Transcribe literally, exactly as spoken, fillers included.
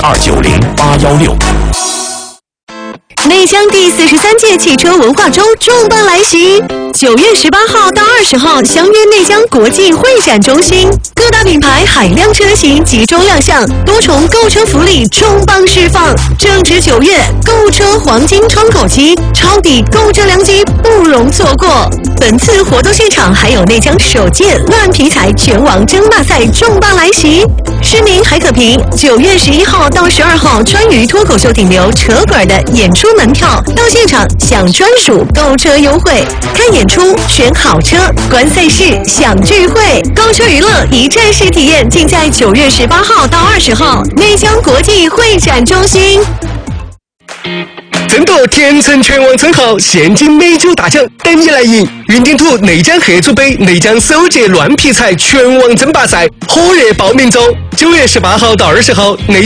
二九零八幺六。 内江第四十三届汽车文化周重磅来袭，九月十八号到二十号相约内江国际会展中心，各大品牌海量车型集中亮相，多重购车福利重磅释放。正值九月，购车黄金窗口期，抄底购车良机不容错过。本次活动现场还有内江首届乱皮彩拳王争霸赛重磅来袭，市民还可凭九月十一号到十二号川渝脱口秀顶流扯滚的演出门票到现场享专属购车优惠，看演出、选好车、观赛事、享聚会，购车娱乐一站式体验，尽在九月十八号到二十号内江国际会展中心。 争夺天成拳王称号，现金美酒大奖等你来赢！云顶土内江黑猪杯内江首届乱皮彩拳王争霸赛火热报名中，九月十八号到二十号内。